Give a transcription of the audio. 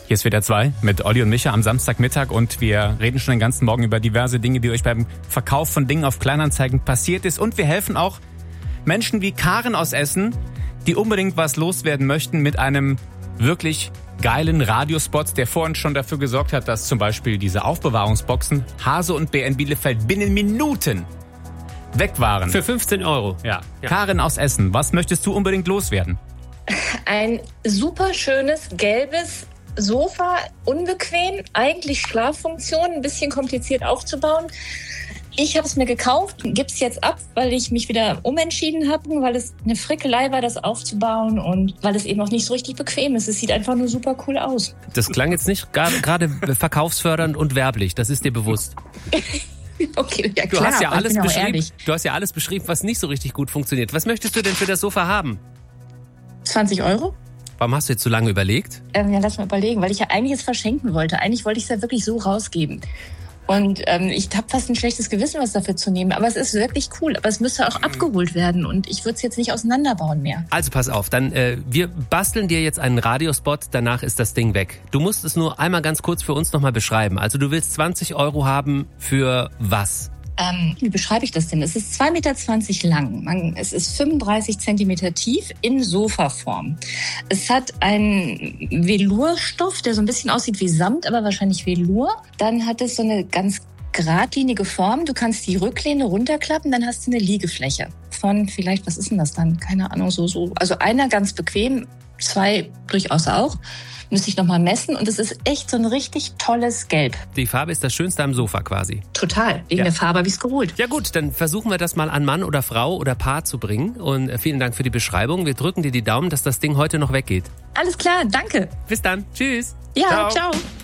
Hier ist WDR 2 mit Olli und Micha am Samstagmittag und wir reden schon den ganzen Morgen über diverse Dinge, die euch beim Verkauf von Dingen auf Kleinanzeigen passiert ist. Und wir helfen auch Menschen wie Karen aus Essen, die unbedingt was loswerden möchten mit einem wirklich geilen Radiospot, der vorhin schon dafür gesorgt hat, dass zum Beispiel diese Aufbewahrungsboxen Hase und Bär in Bielefeld binnen Minuten weg waren. Für 15 Euro. Ja. Karen aus Essen, was möchtest du unbedingt loswerden? Ein super schönes, gelbes Sofa, unbequem, eigentlich Schlaffunktion, ein bisschen kompliziert aufzubauen. Ich habe es mir gekauft, gebe es jetzt ab, weil ich mich wieder umentschieden habe, weil es eine Frickelei war, das aufzubauen und weil es eben auch nicht so richtig bequem ist. Es sieht einfach nur super cool aus. Das klang jetzt nicht gerade verkaufsfördernd und werblich, das ist dir bewusst. Okay, ja klar, du hast ja alles ich bin auch beschrieben. ehrlich. Du hast ja alles beschrieben, was nicht so richtig gut funktioniert. Was möchtest du denn für das Sofa haben? 20 Euro? Warum hast du jetzt so lange überlegt? Ja, lass mal überlegen, weil ich ja eigentlich es verschenken wollte. Eigentlich wollte ich es ja wirklich so rausgeben. Und ich habe fast ein schlechtes Gewissen, was dafür zu nehmen. Aber es ist wirklich cool. Aber es müsste auch abgeholt werden. Und ich würde es jetzt nicht auseinanderbauen mehr. Also pass auf, dann wir basteln dir jetzt einen Radiospot. Danach ist das Ding weg. Du musst es nur einmal ganz kurz für uns nochmal beschreiben. Also du willst 20 Euro haben für was? Wie beschreibe ich das denn? Es ist 2,20 Meter lang. Es ist 35 Zentimeter tief in Sofaform. Es hat einen Velourstoff, der so ein bisschen aussieht wie Samt, aber wahrscheinlich Velour. Dann hat es so eine ganz geradlinige Form. Du kannst die Rücklehne runterklappen, dann hast du eine Liegefläche von vielleicht, was ist denn das dann? Keine Ahnung, so. Also einer ganz bequem, 2 durchaus auch. Müsste ich nochmal messen und es ist echt so ein richtig tolles Gelb. Die Farbe ist das Schönste am Sofa quasi. Total, wegen der Farbe habe ich es geholt. Ja gut, dann versuchen wir das mal an Mann oder Frau oder Paar zu bringen und vielen Dank für die Beschreibung. Wir drücken dir die Daumen, dass das Ding heute noch weggeht. Alles klar, danke. Bis dann, tschüss. Ja, Ciao. ciao.